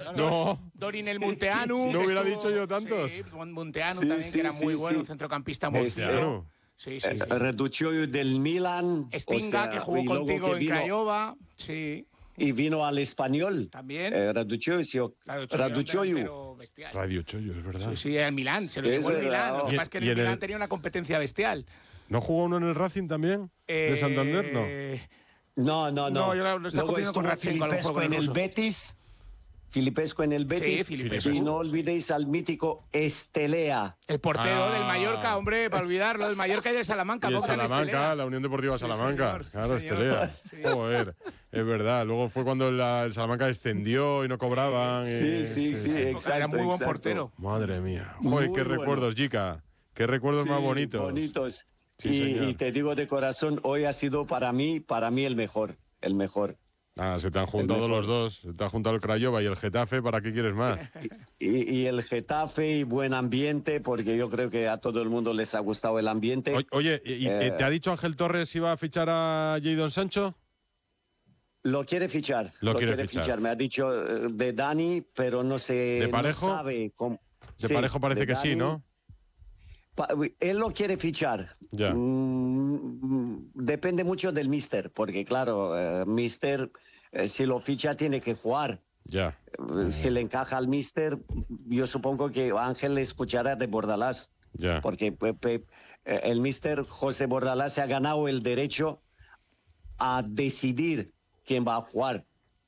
No. Dorin el Munteanu. No hubiera dicho yo tantos. Sí, Munteanu también, que era muy bueno, un centrocampista muy bueno. Sí. Raducioiu del Milan. Stinga, que jugó contigo en Craiova. Sí. Y vino al Español. También. Raducioiu. Raducioiu, es verdad. Sí, el Milán. Se lo llevó el Milán. Lo que pasa es que en el Milán tenía una competencia bestial. ¿No jugó uno en el Racing también? ¿De Santander? No. No, yo lo estaba confundiendo con Filipesco en el Betis. Filipesco en el Betis. Sí, y no olvidéis al mítico Estelea. El portero del Mallorca, hombre, para olvidarlo, del Mallorca y del Salamanca. Y el Salamanca, la Unión Deportiva Salamanca. Señor, claro, Estelea. Sí. Joder, es verdad. Luego fue cuando el Salamanca descendió y no cobraban. Sí, exacto. Era muy buen portero. Madre mía. Joder, qué recuerdos, Jica. Qué recuerdos más bonitos. Sí, y te digo de corazón, hoy ha sido para mí el mejor. Se te han juntado los dos. Se te ha juntado el Craiova y el Getafe. ¿Para qué quieres más? Y el Getafe y buen ambiente, porque yo creo que a todo el mundo les ha gustado el ambiente. Oye, ¿te ha dicho Ángel Torres si va a fichar a Jadon Sancho? Lo quiere fichar. Lo quiere fichar. Me ha dicho de Dani, pero no sé. ¿De Parejo? No sabe cómo. De Parejo parece que Dani, sí, ¿no? Él lo quiere fichar. Ya. Depende mucho del míster, porque claro, míster, si lo ficha tiene que jugar. Ya. Si le encaja al míster, yo supongo que Ángel le escuchará de Bordalás. Ya. Porque el míster José Bordalás se ha ganado el derecho a decidir quién va a jugar.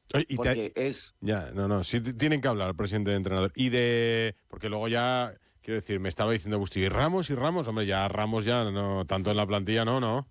Sí tienen que hablar el presidente de entrenador. Porque luego ya... Quiero decir, me estaba diciendo Busti, ¿y Ramos? Hombre, ya Ramos ya no, tanto en la plantilla no.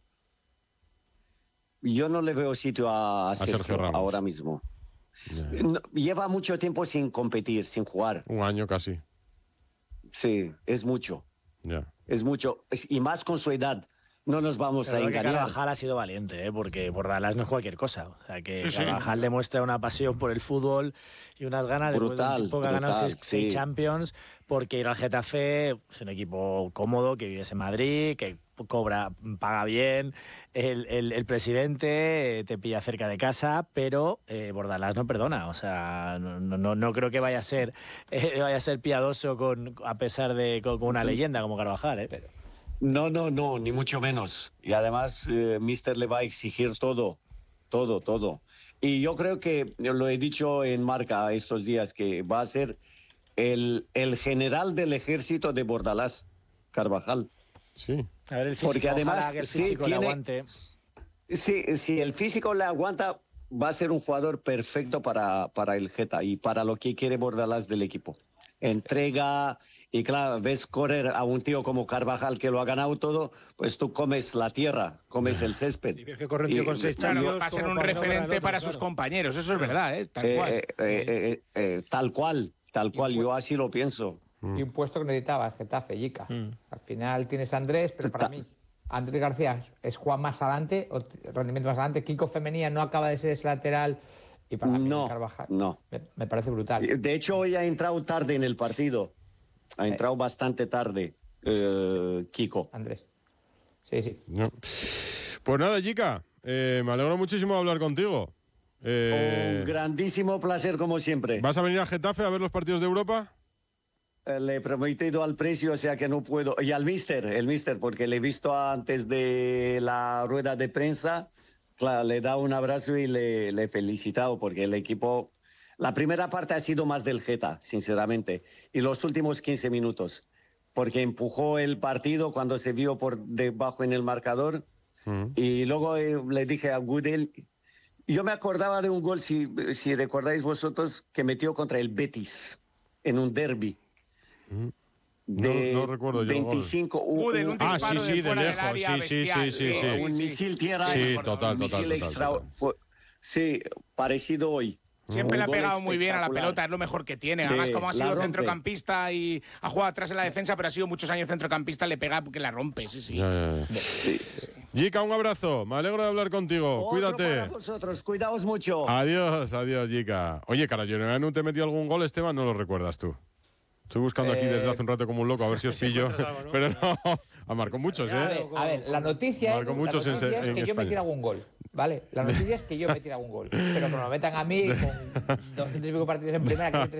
Yo no le veo sitio a Sergio Ramos ahora mismo. Lleva mucho tiempo sin competir, sin jugar. Un año casi. Sí, es mucho. Ya. Es mucho. Y más con su edad. No nos vamos a engañar. Carvajal ha sido valiente, porque Bordalás no es cualquier cosa. O sea, que Carvajal demuestra una pasión por el fútbol y unas ganas brutal, de un tipo que ha ganado 6 Champions, porque ir al Getafe es un equipo cómodo, que vives en Madrid, que paga bien, el presidente te pilla cerca de casa, pero Bordalás no perdona. O sea, no creo que vaya a ser piadoso a pesar de con una leyenda como Carvajal, pero... No, ni mucho menos. Y además, Mister le va a exigir todo. Y yo creo que, lo he dicho en Marca estos días, que va a ser el general del ejército de Bordalás, Carvajal. Sí. A ver, el físico, porque además, que el físico le aguante. Sí, si el físico le aguanta, va a ser un jugador perfecto para el Geta y para lo que quiere Bordalás del equipo. Entrega, y claro, ves correr a un tío como Carvajal que lo ha ganado todo, pues tú comes la tierra, comes el césped. Y que corre un tío con 6 Champions, va a ser un referente para sus compañeros, eso es verdad, tal cual. Tal cual, yo así lo pienso. Y un puesto que necesitaba el Getafe, Jica. Al final tienes a Andrés, pero para mí Andrés García es Juan más adelante, rendimiento más adelante. Kiko Femenía no acaba de ser ese lateral. Y para mí Carvajal me parece brutal. De hecho, hoy ha entrado tarde en el partido. Ha entrado bastante tarde, Kiko. Andrés. Sí. No. Pues nada, Jica, me alegro muchísimo de hablar contigo. Un grandísimo placer, como siempre. ¿Vas a venir a Getafe a ver los partidos de Europa? Le he prometido al precio, o sea que no puedo. Y al el mister, porque le he visto antes de la rueda de prensa. Claro, le he dado un abrazo y le he felicitado, porque el equipo... La primera parte ha sido más del Geta, sinceramente. Y los últimos 15 minutos. Porque empujó el partido cuando se vio por debajo en el marcador. Y luego le dije a Gudel... Yo me acordaba de un gol, si recordáis vosotros, que metió contra el Betis en un derbi. No recuerdo 25 yo. Un disparo de lejos. Sí. Un misil tierra. Sí, total. Sí, parecido hoy. Siempre le ha pegado muy bien a la pelota, es lo mejor que tiene. Además, como ha sido centrocampista y ha jugado atrás en la defensa, pero ha sido muchos años centrocampista, le pega porque la rompe, sí. Jica, un abrazo. Me alegro de hablar contigo. Cuídate. Para vosotros, cuidaos mucho. Adiós, Jica. Oye, Carayoneanu, ¿te metió algún gol, Esteban? ¿No lo recuerdas tú? Estoy buscando aquí desde hace un rato como un loco a ver si os pillo. Pero no, marcó muchos, ¿eh? A ver, la noticia es que yo me tire algún gol, ¿vale? La noticia es que yo me tire algún gol. Pero que me lo metan a mí con 200 y pico partidos en primera, que